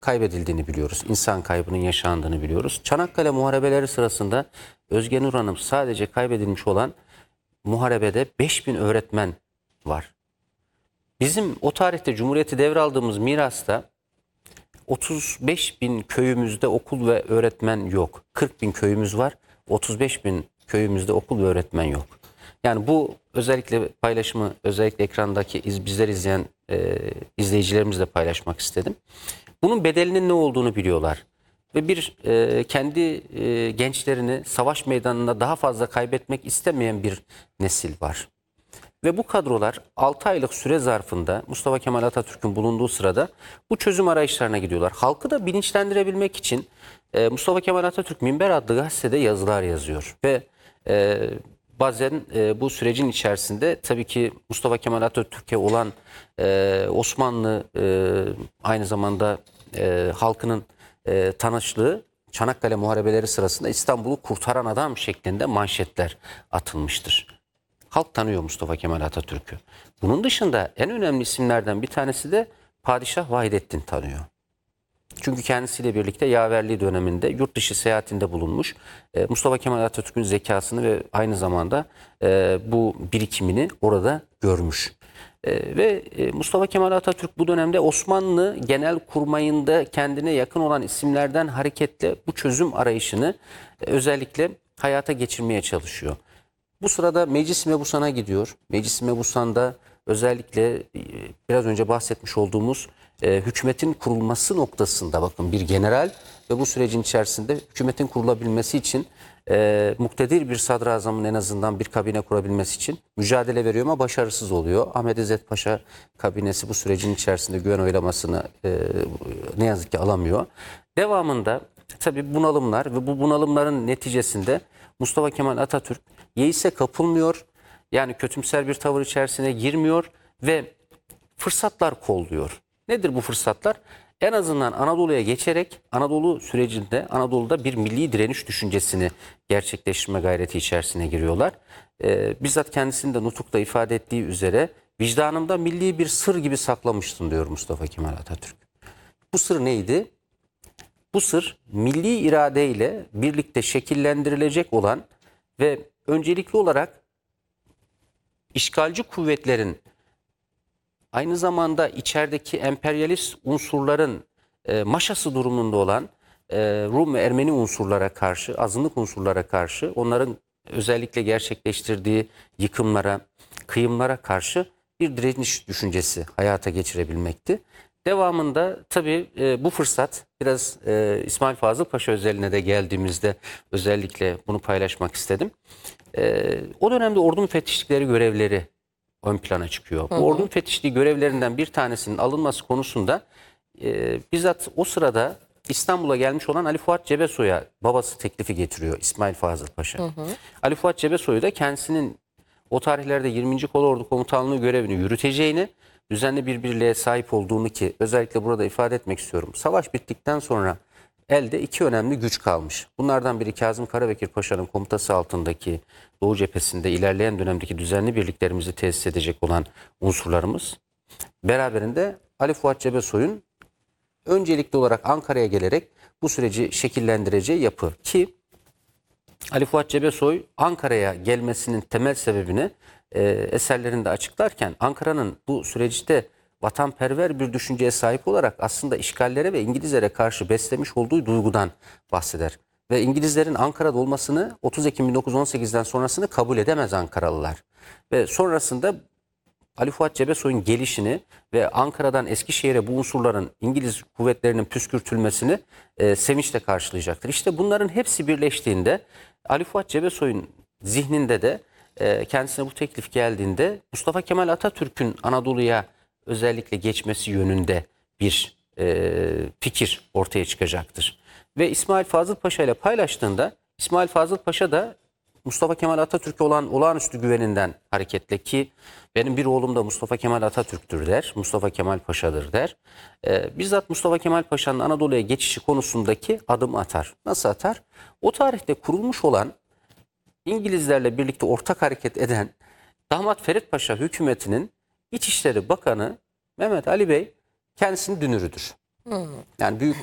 kaybedildiğini biliyoruz. İnsan kaybının yaşandığını biliyoruz. Çanakkale muharebeleri sırasında Özge Nur Hanım, sadece kaybedilmiş olan muharebede 5000 öğretmen var. Bizim o tarihte Cumhuriyeti devraldığımız mirasta 35 bin köyümüzde okul ve öğretmen yok. 40 bin köyümüz var. 35 bin köyümüzde okul ve öğretmen yok. Yani bu özellikle paylaşımı, özellikle ekrandaki bizler izleyen izleyicilerimizle paylaşmak istedim. Bunun bedelinin ne olduğunu biliyorlar. Ve kendi gençlerini savaş meydanında daha fazla kaybetmek istemeyen bir nesil var. Ve bu kadrolar 6 aylık süre zarfında Mustafa Kemal Atatürk'ün bulunduğu sırada bu çözüm arayışlarına gidiyorlar. Halkı da bilinçlendirebilmek için Mustafa Kemal Atatürk Minber adlı gazetede yazılar yazıyor. Ve bazen bu sürecin içerisinde tabii ki Mustafa Kemal Atatürk'e olan Osmanlı aynı zamanda halkının tanışlığı Çanakkale muharebeleri sırasında İstanbul'u kurtaran adam şeklinde manşetler atılmıştır. Halk tanıyor Mustafa Kemal Atatürk'ü. Bunun dışında en önemli isimlerden bir tanesi de Padişah Vahidettin tanıyor. Çünkü kendisiyle birlikte yaverliği döneminde yurt dışı seyahatinde bulunmuş. Mustafa Kemal Atatürk'ün zekasını ve aynı zamanda bu birikimini orada görmüş. Ve Mustafa Kemal Atatürk bu dönemde Osmanlı Genelkurmay'ında kendine yakın olan isimlerden hareketle bu çözüm arayışını özellikle hayata geçirmeye çalışıyor. Bu sırada Meclis-i Mebusan'a gidiyor. Meclis-i Mebusan'da özellikle biraz önce bahsetmiş olduğumuz hükümetin kurulması noktasında, bakın, bir general ve bu sürecin içerisinde hükümetin kurulabilmesi için muktedir bir sadrazamın en azından bir kabine kurabilmesi için mücadele veriyor ama başarısız oluyor. Ahmet İzzet Paşa kabinesi bu sürecin içerisinde güven oylamasını ne yazık ki alamıyor. Devamında tabii bunalımlar ve bu bunalımların neticesinde Mustafa Kemal Atatürk yeise kapılmıyor, yani kötümser bir tavır içerisine girmiyor ve fırsatlar kolluyor. Nedir bu fırsatlar? En azından Anadolu'ya geçerek Anadolu sürecinde Anadolu'da bir milli direniş düşüncesini gerçekleştirme gayreti içerisine giriyorlar. Bizzat kendisinin de nutukta ifade ettiği üzere vicdanımda milli bir sır gibi saklamıştım diyor Mustafa Kemal Atatürk. Bu sır neydi? Bu sır milli iradeyle birlikte şekillendirilecek olan ve öncelikli olarak işgalci kuvvetlerin aynı zamanda içerideki emperyalist unsurların maşası durumunda olan Rum ve Ermeni unsurlara karşı, azınlık unsurlara karşı, onların özellikle gerçekleştirdiği yıkımlara, kıyımlara karşı bir direniş düşüncesi hayata geçirebilmekti. Devamında tabii bu fırsat biraz İsmail Fazıl Paşa özeline de geldiğimizde özellikle bunu paylaşmak istedim. O dönemde ordu müfettişlikleri görevleri ön plana çıkıyor. Bu ordu müfettişliği görevlerinden bir tanesinin alınması konusunda bizzat o sırada İstanbul'a gelmiş olan Ali Fuat Cebesoy'a babası teklifi getiriyor İsmail Fazıl Paşa. Ali Fuat Cebesoy da kendisinin o tarihlerde 20. Kolordu Komutanlığı görevini yürüteceğini, düzenli bir birliğe sahip olduğunu, ki özellikle burada ifade etmek istiyorum. Savaş bittikten sonra elde iki önemli güç kalmış. Bunlardan biri Kazım Karabekir Paşa'nın komutası altındaki Doğu cephesinde ilerleyen dönemdeki düzenli birliklerimizi tesis edecek olan unsurlarımız. Beraberinde Ali Fuat Cebesoy'un öncelikli olarak Ankara'ya gelerek bu süreci şekillendireceği yapı, ki Ali Fuat Cebesoy Ankara'ya gelmesinin temel sebebini eserlerinde açıklarken Ankara'nın bu süreçte vatanperver bir düşünceye sahip olarak aslında işgallere ve İngilizlere karşı beslemiş olduğu duygudan bahseder. Ve İngilizlerin Ankara'da olmasını 30 Ekim 1918'den sonrasını kabul edemez Ankaralılar. Ve sonrasında Ali Fuat Cebesoy'un gelişini ve Ankara'dan Eskişehir'e bu unsurların, İngiliz kuvvetlerinin püskürtülmesini sevinçle karşılayacaktır. İşte bunların hepsi birleştiğinde Ali Fuat Cebesoy'un zihninde de kendisine bu teklif geldiğinde Mustafa Kemal Atatürk'ün Anadolu'ya özellikle geçmesi yönünde bir fikir ortaya çıkacaktır. Ve İsmail Fazıl Paşa ile paylaştığında İsmail Fazıl Paşa da Mustafa Kemal Atatürk'e olan olağanüstü güveninden hareketle, ki benim bir oğlum da Mustafa Kemal Atatürk'tür der, Mustafa Kemal Paşa'dır der. Bizzat Mustafa Kemal Paşa'nın Anadolu'ya geçişi konusundaki adım atar. Nasıl atar? O tarihte kurulmuş olan, İngilizlerle birlikte ortak hareket eden Damat Ferit Paşa hükümetinin İçişleri Bakanı Mehmet Ali Bey kendisinin dünürüdür. Yani büyük